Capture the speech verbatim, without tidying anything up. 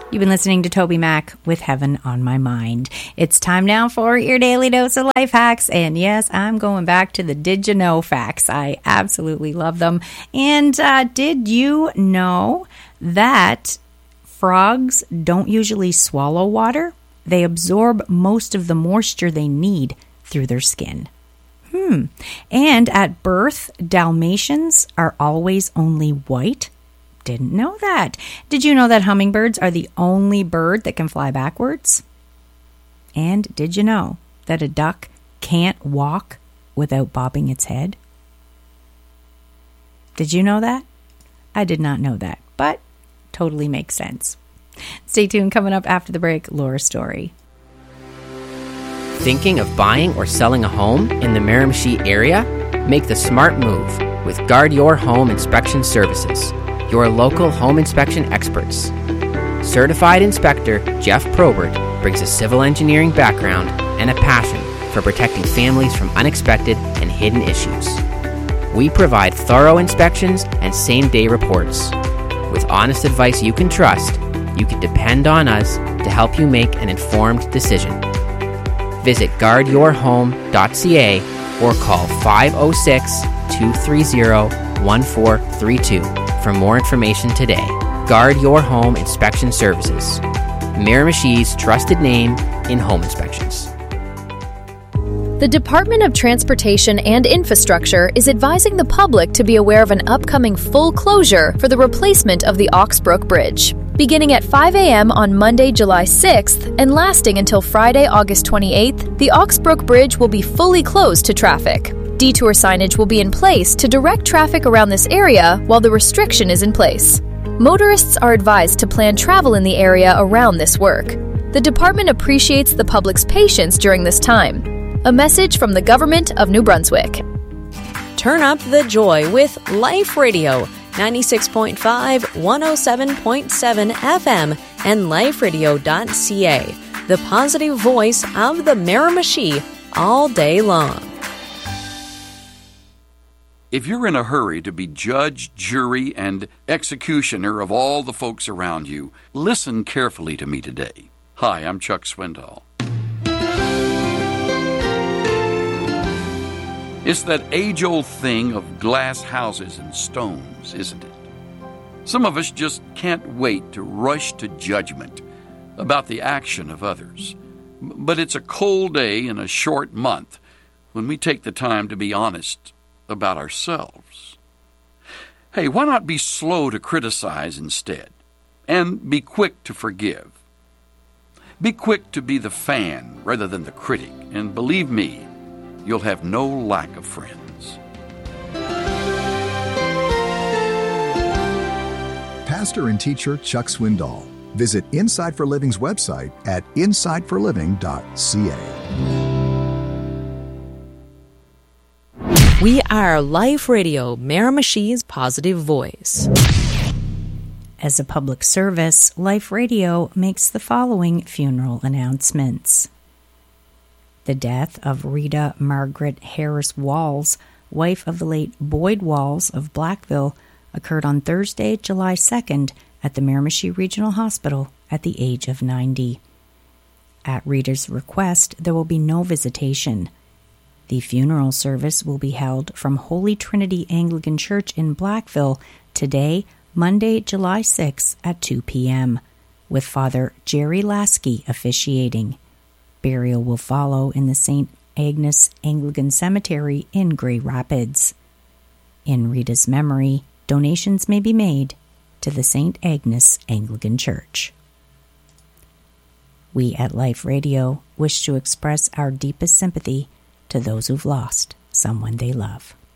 You've been listening to Toby Mac with Heaven on My Mind. It's time now for your daily dose of life hacks. And yes, I'm going back to the did you know facts. I absolutely love them. And uh, did you know that frogs don't usually swallow water? They absorb most of the moisture they need through their skin. Hmm. And at birth, Dalmatians are always only white. Didn't know that. Did you know that hummingbirds are the only bird that can fly backwards? And did you know that a duck can't walk without bobbing its head? Did you know that? I did not know that, but totally makes sense. Stay tuned. Coming up after the break, Laura's story. Thinking of buying or selling a home in the Miramichi area? Make the smart move with Guard Your Home Inspection Services, your local home inspection experts. Certified inspector Jeff Probert brings a civil engineering background and a passion for protecting families from unexpected and hidden issues. We provide thorough inspections and same-day reports. With honest advice you can trust, you can depend on us to help you make an informed decision. Visit guard your home dot c a or call five oh six, two three zero, one four three two for more information today. Guard Your Home Inspection Services, Miramichi's trusted name in home inspections. The Department of Transportation and Infrastructure is advising the public to be aware of an upcoming full closure for the replacement of the Oxbrook Bridge. Beginning at five a.m. on Monday, July sixth, and lasting until Friday, August twenty-eighth, the Oxbrook Bridge will be fully closed to traffic. Detour signage will be in place to direct traffic around this area while the restriction is in place. Motorists are advised to plan travel in the area around this work. The department appreciates the public's patience during this time. A message from the Government of New Brunswick. Turn up the joy with Life Radio, ninety-six point five, one oh seven point seven F M, and life radio dot c a, the positive voice of the Miramichi all day long. If you're in a hurry to be judge, jury, and executioner of all the folks around you, listen carefully to me today. Hi, I'm Chuck Swindoll. It's that age-old thing of glass houses and stones, isn't it? Some of us just can't wait to rush to judgment about the action of others. But it's a cold day in a short month when we take the time to be honest about ourselves. Hey, why not be slow to criticize instead, and be quick to forgive? Be quick to be the fan rather than the critic, and believe me, you'll have no lack of friends. Pastor and teacher Chuck Swindoll. Visit Insight for Living's website at insight for living dot c a. We are Life Radio, Miramichi's positive voice. As a public service, Life Radio makes the following funeral announcements. The death of Rita Margaret Harris Walls, wife of the late Boyd Walls of Blackville, occurred on Thursday, July second at the Miramichi Regional Hospital at the age of ninety. At Rita's request, there will be no visitation. The funeral service will be held from Holy Trinity Anglican Church in Blackville today, Monday, July sixth at two p.m., with Father Jerry Lasky officiating. Burial will follow in the Saint Agnes Anglican Cemetery in Grey Rapids. In Rita's memory, donations may be made to the Saint Agnes Anglican Church. We at Life Radio wish to express our deepest sympathy to those who've lost someone they love.